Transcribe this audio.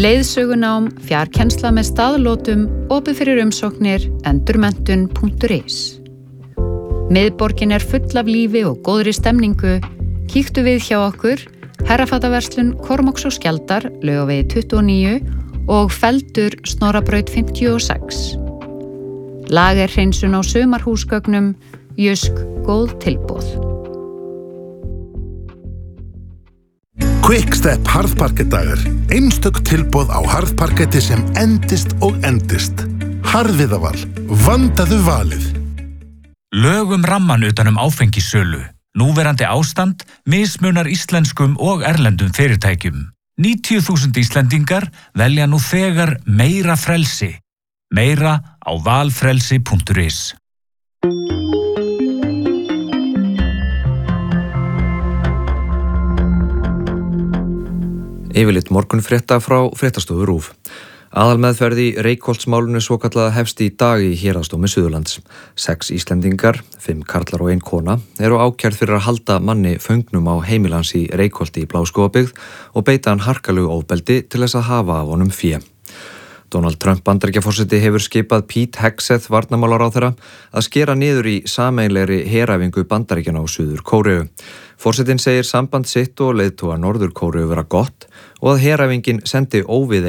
Leiðsögunám, fjarkennsla með staðlótum, opið fyrir umsóknir, endurmenntun.is. Miðborgin full af lífi og góðri stemningu. Kíktu við hjá okkur, Herrafataverslun Kormáks og Skjaldar, Laugavegi 29 og Feldur Snorrabraut 56. Lagerhreinsun á sumarhúsgögnum, Jysk góð tilboð. Quickstep harðparkettdagar. Einstök tilboð á harðparketti sem endist og endist. Harðviðaval. Vandaðu valið. Lögum ramman utan áfengissölu. Núverandi ástand mismunar íslenskum og erlendum fyrirtækjum. 90.000 Íslendingar velja nú þegar meira frelsi. Meira á valfrelsi.is. Yfirlit morgunfrétta frá fréttastofu RÚV. Aðalmeðferð í Reykholtsmálinu svokallaða hefst í dag í Héraðsdómi Suðurlands. 6 Íslendingar, 5 karlar og 1 kona, eru ákærð fyrir að halda manni föngnum á heimilans í Reykholti í Bláskógabyggð og beita hann harkalegu ofbeldi til þess að hafa af honum fé. Donald Trump Bandaríkjaforseti hefur skipað Pete Hegseth varnarmálaráðherra að skera niður í sameiginlegri heræfingu Bandaríkjanna á Suður Kóreu. Forsetinn segir samband sitt og leiðtoga Norður Kóreu vera gott og að heræfingin sendi óviðeigandi